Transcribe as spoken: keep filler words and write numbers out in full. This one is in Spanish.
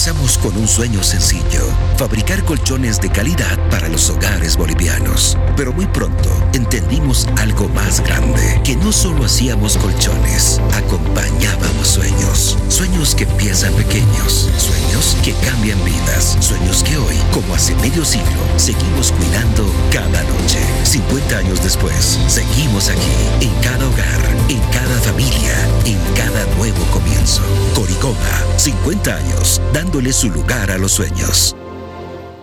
Comenzamos con un sueño sencillo: fabricar colchones de calidad para los hogares bolivianos. Pero muy pronto entendimos algo más grande, que no solo hacíamos colchones, acompañábamos sueños. Sueños que empiezan pequeños, sueños que cambian vidas, sueños que hoy, como hace medio siglo, seguimos cuidando cada noche. cincuenta años después, seguimos aquí, en cada hogar, en cada familia, en cada nuevo comienzo. Coricoma, cincuenta años, dándole su lugar a los sueños.